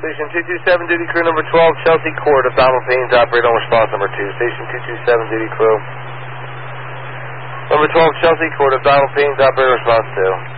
Station 227, duty crew number 12, Chelsea Court of Donald Payne's operator on response number 2. Station 227, duty crew number 12, Chelsea Court of Donald Payne's operator response 2.